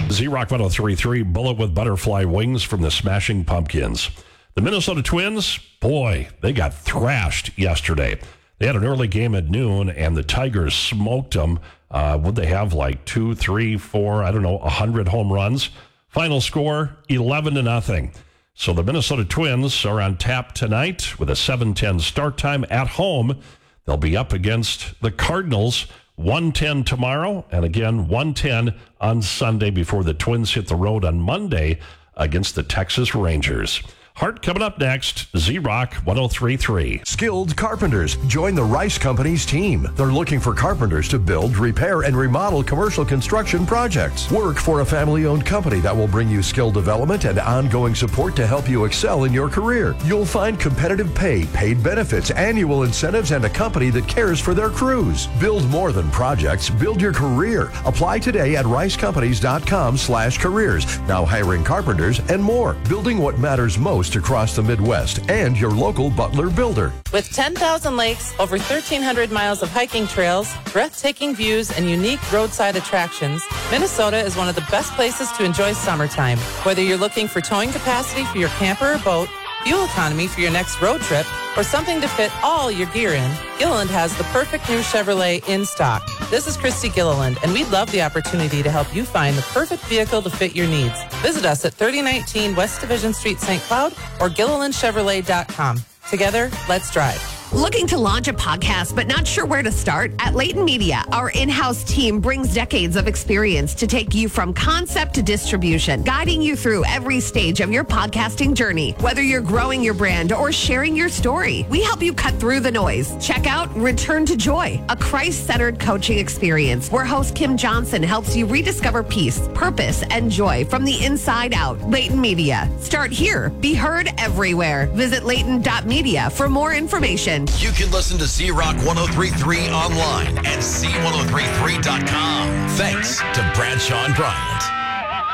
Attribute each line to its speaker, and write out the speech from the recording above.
Speaker 1: Z-Rock 103.3, Bullet with Butterfly Wings from the Smashing Pumpkins. The Minnesota Twins, boy, they got thrashed yesterday. They had an early game at noon, and the Tigers smoked them. Would they have like 2, 3, 4, 100 home runs? Final score, 11-0. So the Minnesota Twins are on tap tonight with a 7:10 start time at home. They'll be up against the Cardinals, 1:10 tomorrow, and again 1:10 on Sunday before the Twins hit the road on Monday against the Texas Rangers. Hart coming up next, Z-Rock 103.3.
Speaker 2: Skilled carpenters. Join the Rice Companies team. They're looking for carpenters to build, repair, and remodel commercial construction projects. Work for a family-owned company that will bring you skill development and ongoing support to help you excel in your career. You'll find competitive pay, paid benefits, annual incentives, and a company that cares for their crews. Build more than projects. Build your career. Apply today at ricecompanies.com/careers. Now hiring carpenters and more. Building what matters most across the Midwest and your local Butler builder.
Speaker 3: With 10,000 lakes, over 1,300 miles of hiking trails, breathtaking views, and unique roadside attractions, Minnesota is one of the best places to enjoy summertime. Whether you're looking for towing capacity for your camper or boat, fuel economy for your next road trip, or something to fit all your gear in, Gilliland has the perfect new Chevrolet in stock. This is Christy Gilliland, and we'd love the opportunity to help you find the perfect vehicle to fit your needs. Visit us at 3019 West Division Street, St. Cloud, or GillilandChevrolet.com. Together, let's drive.
Speaker 4: Looking to launch a podcast but not sure where to start? At Layton Media, our in-house team brings decades of experience to take you from concept to distribution, guiding you through every stage of your podcasting journey. Whether you're growing your brand or sharing your story, we help you cut through the noise. Check out Return to Joy, a Christ-centered coaching experience where host Kim Johnson helps you rediscover peace, purpose, and joy from the inside out. Layton Media. Start here. Be heard everywhere. Visit layton.media for more information.
Speaker 5: You can listen to Z-Rock 103.3 online at Z1033.com. Thanks to Bradshaw and Bryant.